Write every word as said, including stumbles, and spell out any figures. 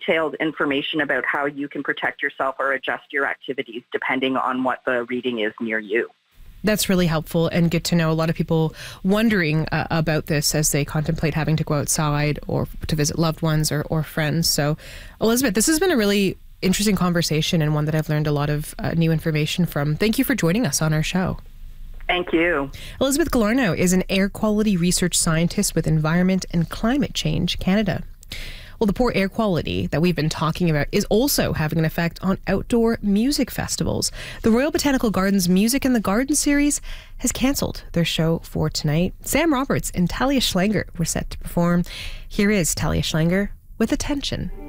detailed information about how you can protect yourself or adjust your activities depending on what the reading is near you. That's really helpful and good to know. A lot of people wondering uh, about this as they contemplate having to go outside or to visit loved ones or, or friends. So, Elizabeth, this has been a really interesting conversation and one that I've learned a lot of uh, new information from. Thank you for joining us on our show. Thank you. Elizabeth Galarneau is an air quality research scientist with Environment and Climate Change Canada. Well, the poor air quality that we've been talking about is also having an effect on outdoor music festivals. The Royal Botanical Gardens Music in the Garden series has cancelled their show for tonight. Sam Roberts and Talia Schlanger were set to perform. Here is Talia Schlanger with Attention.